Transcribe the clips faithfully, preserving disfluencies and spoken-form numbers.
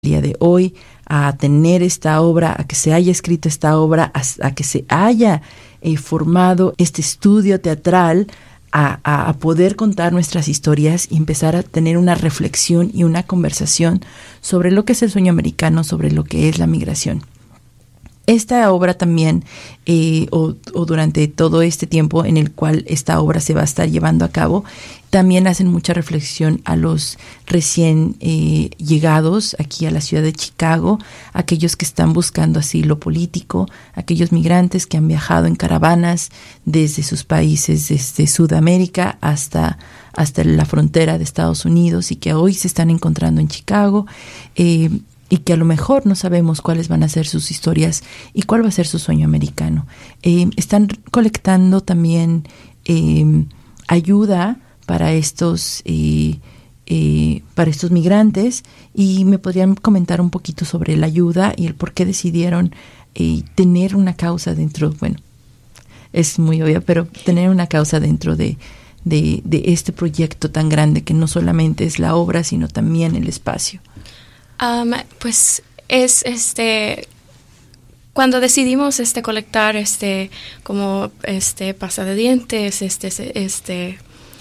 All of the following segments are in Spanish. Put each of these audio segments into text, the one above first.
día de hoy a tener esta obra, a que se haya escrito esta obra, a, a que se haya eh, formado este estudio teatral, a, a, a poder contar nuestras historias y empezar a tener una reflexión y una conversación sobre lo que es el sueño americano, sobre lo que es la migración. Esta obra también, eh, o, o durante todo este tiempo en el cual esta obra se va a estar llevando a cabo, también hacen mucha reflexión a los recién eh, llegados aquí a la ciudad de Chicago, aquellos que están buscando asilo político, aquellos migrantes que han viajado en caravanas desde sus países, desde Sudamérica hasta, hasta la frontera de Estados Unidos y que hoy se están encontrando en Chicago, eh, y que a lo mejor no sabemos cuáles van a ser sus historias y cuál va a ser su sueño americano. Eh, están colectando también eh, ayuda para estos, eh, eh, para estos migrantes, y me podrían comentar un poquito sobre la ayuda y el por qué decidieron eh, tener una causa dentro, bueno, es muy obvia, pero tener una causa dentro de, de, de este proyecto tan grande que no solamente es la obra, sino también el espacio. Um, pues es este cuando decidimos este colectar este como este pasta de dientes, este este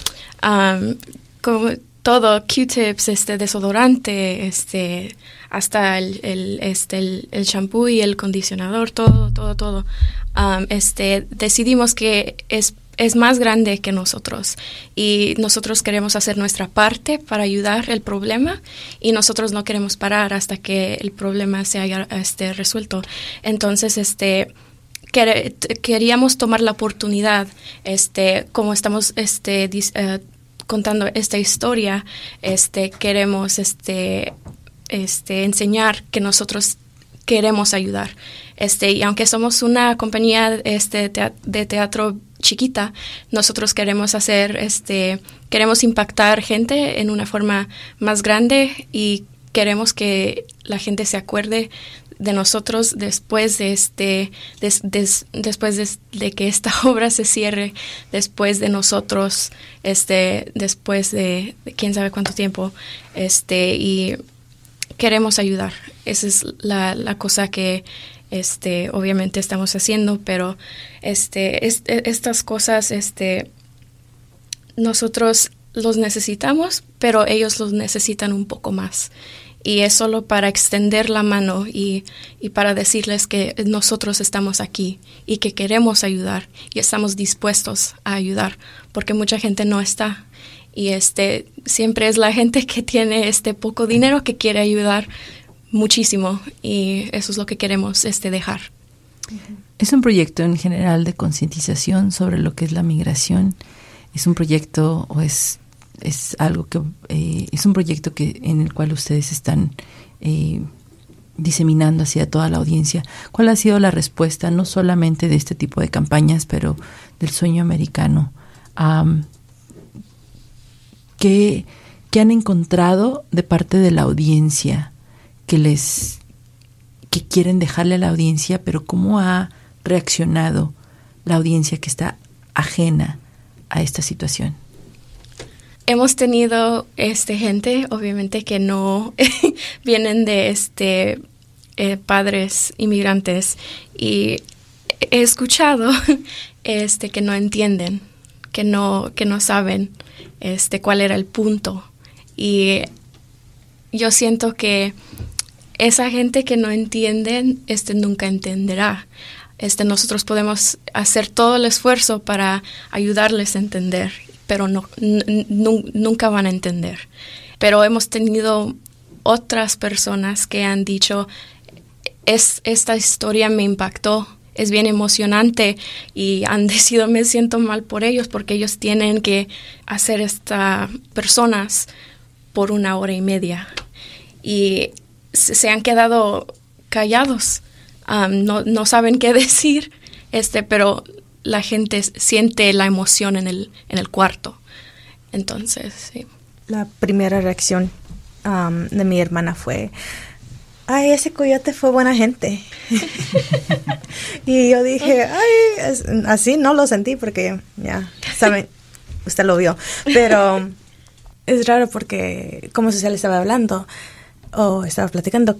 um, como todo, Q-tips, este desodorante, este hasta el el este el, el shampoo y el acondicionador, todo todo todo um, este decidimos que es es más grande que nosotros y nosotros queremos hacer nuestra parte para ayudar el problema y nosotros no queremos parar hasta que el problema se haya este, resuelto. Entonces, este quer- queríamos tomar la oportunidad, este como estamos este dis- uh, contando esta historia, este queremos este este enseñar que nosotros queremos ayudar. Este, y aunque somos una compañía este, te- de teatro chiquita, nosotros queremos hacer, este, queremos impactar gente en una forma más grande y queremos que la gente se acuerde de nosotros después de este, des, des, después de, de que esta obra se cierre, después de nosotros, este, después de, de quién sabe cuánto tiempo, este, y queremos ayudar. Esa es la, la cosa que este obviamente estamos haciendo, pero este es, estas cosas este nosotros los necesitamos, pero ellos los necesitan un poco más. Y es solo para extender la mano y, y para decirles que nosotros estamos aquí y que queremos ayudar y estamos dispuestos a ayudar, porque mucha gente no está. Y este siempre es la gente que tiene este poco dinero que quiere ayudar muchísimo, y eso es lo que queremos este dejar. Es un proyecto en general de concientización sobre lo que es la migración. Es un proyecto o es es algo que eh, es un proyecto que en el cual ustedes están eh, diseminando hacia toda la audiencia. ¿Cuál ha sido la respuesta no solamente de este tipo de campañas, pero del sueño americano? Um, ¿qué, ¿Qué han encontrado de parte de la audiencia que les que quieren dejarle a la audiencia, pero cómo ha reaccionado la audiencia que está ajena a esta situación? Hemos tenido este gente, obviamente, que no vienen de este eh, padres inmigrantes, y he escuchado este que no entienden, que no que no saben este cuál era el punto, y yo siento que esa gente que no entiende este nunca entenderá. Este nosotros podemos hacer todo el esfuerzo para ayudarles a entender, pero no, n- n- nunca van a entender. Pero hemos tenido otras personas que han dicho, es, esta historia me impactó, es bien emocionante, y han decidido, me siento mal por ellos porque ellos tienen que hacer estas personas por una hora y media. Y se, se han quedado callados, um, no, no saben qué decir, este, pero la gente siente la emoción en el, en el cuarto. Entonces, sí. La primera reacción um, de mi hermana fue, ay, ese coyote fue buena gente. Y yo dije, ay, es, así no lo sentí porque, ya, saben, usted lo vio. Pero es raro porque, como Cecilia estaba hablando, oh, estaba platicando